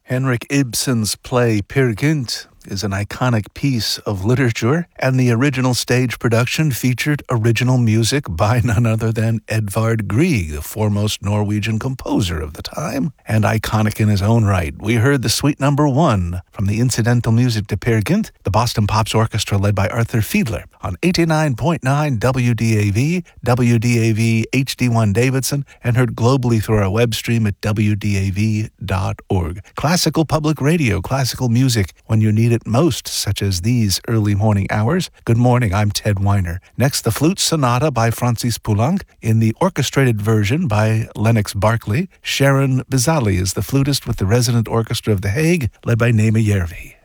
Henrik Ibsen's play Peer Gynt is an iconic piece of literature, and the original stage production featured original music by none other than Edvard Grieg, the foremost Norwegian composer of the time, and iconic in his own right. We heard the Suite Number 1 from the incidental music to Peer Gynt, the Boston Pops Orchestra led by Arthur Fiedler, on 89.9 WDAV, WDAV HD1 Davidson, and heard globally through our web stream at WDAV.org. Classical public radio, classical music when you need it most, such as these early morning hours. Good morning, I'm Ted Weiner. Next, the Flute Sonata by Francis Poulenc in the orchestrated version by Lennox Barkley. Sharon Bizali is the flutist with the Resident Orchestra of The Hague, led by Nema Järvi.